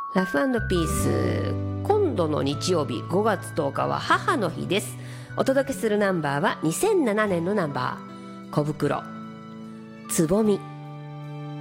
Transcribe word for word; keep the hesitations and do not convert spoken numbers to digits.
ラフ&ピース、今度の日曜日ごがつとおかは母の日です。お届けするナンバーはにせんななねんのナンバー、小袋、つぼみ。